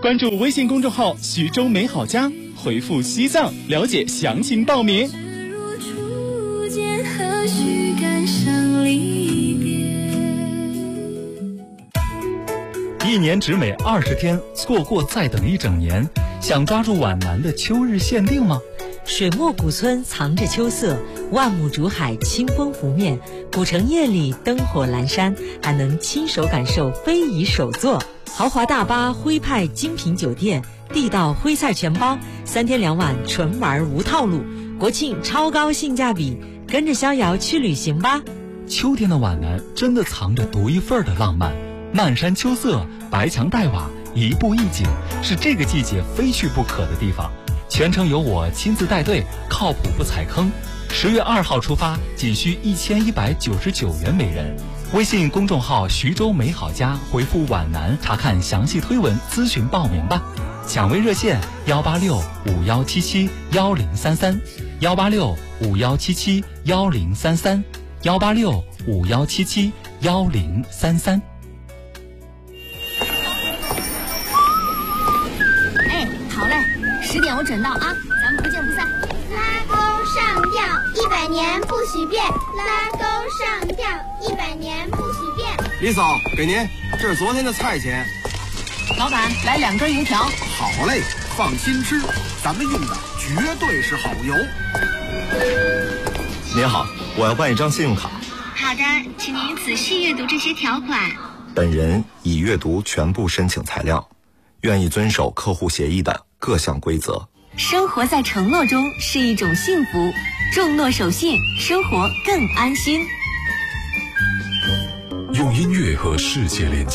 关注微信公众号徐州美好家，回复西藏了解详情报名。 一年只美20天，错过再等一整年。想抓住皖南的秋日限定吗？ 水墨古村藏着秋色，万亩竹海清风拂面，古城夜里灯火阑珊，还能亲手感受非遗手作。豪华大巴徽派精品酒店，地道徽菜全包，3天2晚纯玩无套路，国庆超高性价比，跟着逍遥去旅行吧。 秋天的皖南真的藏着独一份的浪漫，漫山秋色，白墙黛瓦，一步一景，是这个季节非去不可的地方。全程由我亲自带队，靠谱不踩坑。10月2号出发，仅需1199元每人。微信公众号徐州美好家回复皖南查看详细推文咨询报名吧。抢位热线18651771033 18651771033 18651771033。 好嘞，10点我准到啊，咱们不见不散。 拉钩上吊100年不许变，拉钩上吊100年不许变。 李嫂，给您，这是昨天的菜钱。 老板，来2根油条。 好嘞，放心吃，咱们用的绝对是好油。 您好，我要办一张信用卡。 好的，请您仔细阅读这些条款。 本人已阅读全部申请材料，愿意遵守客户协议的各项规则。 生活在承诺中是一种幸福，重诺守信，生活更安心。 用音乐和世界连接。